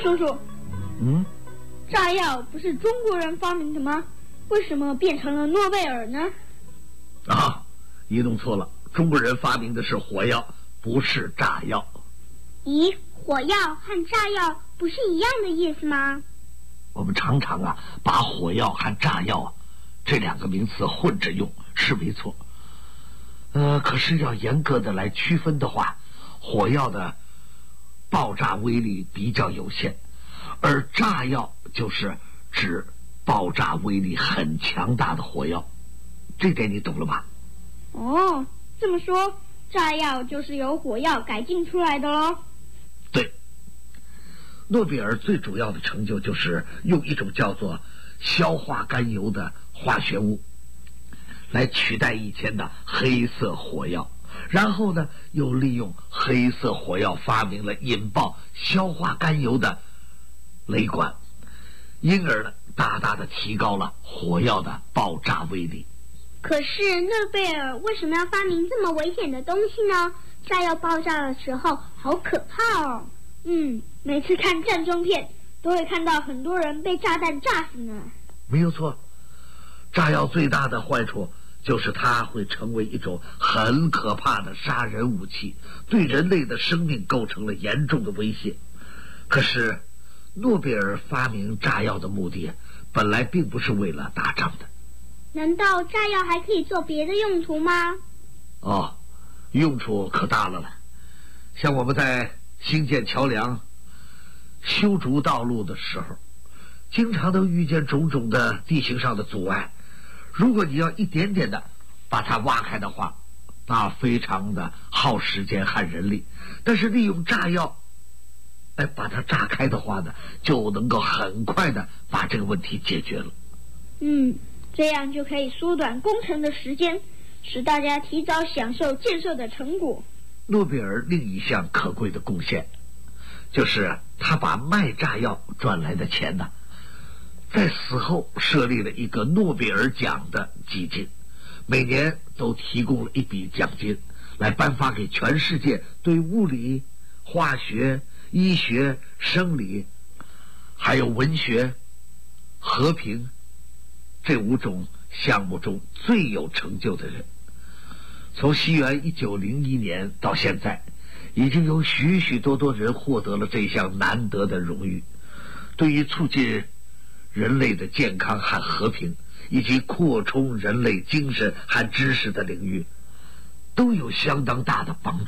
叔叔，炸药不是中国人发明的吗？为什么变成了诺贝尔呢？ 你弄错了，中国人发明的是火药，不是炸药。 咦，火药和炸药不是一样的意思吗？ 我们常常把火药和炸药这两个名词混着用，是没错。可是要严格的来区分的话，火药的爆炸威力比较有限，而炸药就是指爆炸威力很强大的火药。这点你懂了吧？ 哦，这么说，炸药就是由火药改进出来的咯。 对，诺贝尔最主要的成就就是用一种叫做硝化甘油的化学物来取代以前的黑色火药，然后呢，又利用黑色火药发明了引爆硝化甘油的雷管，因而呢，大大的提高了火药的爆炸威力。 可是诺贝尔为什么要发明这么危险的东西呢？炸药爆炸的时候好可怕哦。每次看战争片都会看到很多人被炸弹炸死呢。 没有错，炸药最大的坏处就是它会成为一种很可怕的杀人武器，对人类的生命构成了严重的威胁。可是诺贝尔发明炸药的目的本来并不是为了打仗的。 难道炸药还可以做别的用途吗？ 用处可大了。像我们在兴建桥梁、修筑道路的时候，经常都遇见种种的地形上的阻碍。如果你要一点点的把它挖开的话，那非常的耗时间和人力。但是利用炸药把它炸开的话呢，就能够很快的把这个问题解决了。 这样就可以缩短工程的时间，使大家提早享受建设的成果。 诺贝尔另一项可贵的贡献，就是他把卖炸药赚来的钱在死后设立了一个诺贝尔奖的基金，每年都提供了一笔奖金，来颁发给全世界对物理、化学、医学、生理，还有文学、和平这5种项目中最有成就的人。从西元1901年到现在，已经有许许多多人获得了这项难得的荣誉，对于促进人类的健康和和平，以及扩充人类精神和知识的领域，都有相当大的帮助。